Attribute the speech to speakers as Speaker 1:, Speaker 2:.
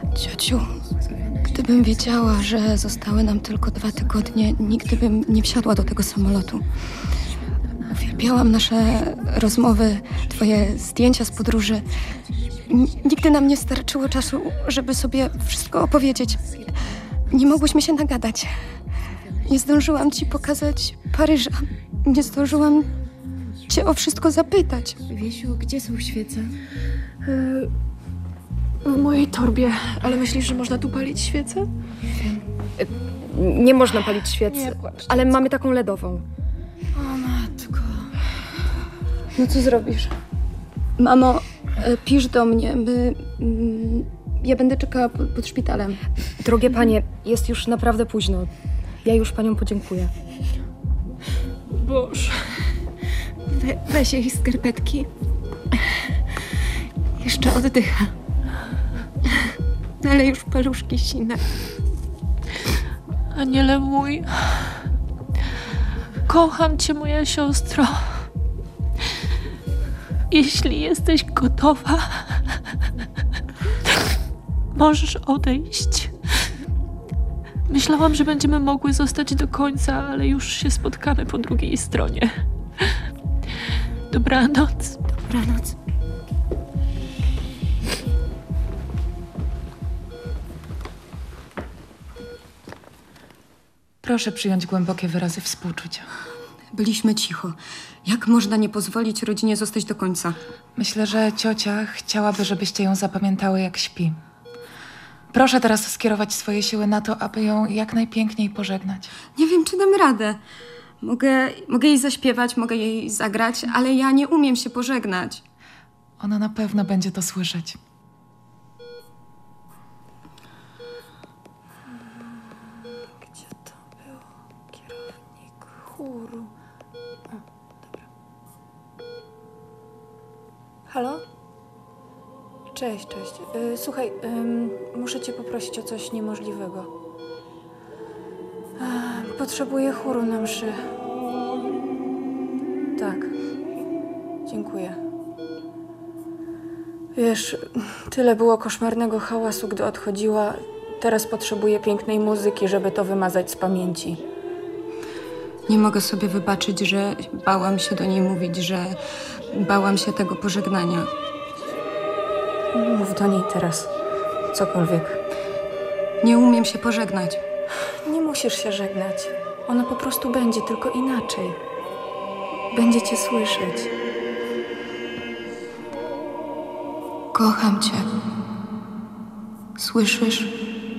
Speaker 1: Ciociu, gdybym wiedziała, że zostały nam tylko 2 tygodnie, nigdy bym nie wsiadła do tego samolotu. Uwielbiałam nasze rozmowy, twoje zdjęcia z podróży. Nigdy nam nie starczyło czasu, żeby sobie wszystko opowiedzieć. Nie mogłyśmy się nagadać. Nie zdążyłam ci pokazać Paryża. Nie zdążyłam cię o wszystko zapytać.
Speaker 2: Wiesiu, gdzie są świece? W mojej torbie. Ale myślisz, że można tu palić świece?
Speaker 3: Nie można palić świec,
Speaker 2: Nie płacz.
Speaker 3: ale mamy taką LEDową.
Speaker 2: O matko.
Speaker 1: No co zrobisz? Mamo, pisz do mnie. Ja będę czekała pod szpitalem.
Speaker 3: Drogie panie, jest już naprawdę późno. Ja już paniom podziękuję.
Speaker 2: Boże. Weź jej skarpetki. Jeszcze oddycha. Ale już paluszki sine.
Speaker 4: Aniele mój, kocham cię, moja siostro. Jeśli jesteś gotowa, możesz odejść. Myślałam, że będziemy mogły zostać do końca, ale już się spotkamy po drugiej stronie. Dobranoc.
Speaker 2: Dobranoc.
Speaker 5: Proszę przyjąć głębokie wyrazy współczucia.
Speaker 1: Byliśmy cicho. Jak można nie pozwolić rodzinie zostać do końca?
Speaker 5: Myślę, że ciocia chciałaby, żebyście ją zapamiętały, jak śpi. Proszę teraz skierować swoje siły na to, aby ją jak najpiękniej pożegnać.
Speaker 1: Nie wiem, czy dam radę. Mogę jej zaśpiewać, mogę jej zagrać, ale ja nie umiem się pożegnać.
Speaker 5: Ona na pewno będzie to słyszeć.
Speaker 2: Gdzie to było? Kierownik chóru. O, dobra. Halo? Cześć. Słuchaj, muszę cię poprosić o coś niemożliwego. Potrzebuję chóru na mszy. Tak. Dziękuję. Wiesz, tyle było koszmarnego hałasu, gdy odchodziła. Teraz potrzebuję pięknej muzyki, żeby to wymazać z pamięci.
Speaker 1: Nie mogę sobie wybaczyć, że bałam się do niej mówić, że bałam się tego pożegnania.
Speaker 2: Mów do niej teraz. Cokolwiek.
Speaker 1: Nie umiem się pożegnać.
Speaker 2: Nie musisz się żegnać. Ona po prostu będzie, tylko inaczej. Będzie cię słyszeć.
Speaker 1: Kocham cię. Słyszysz?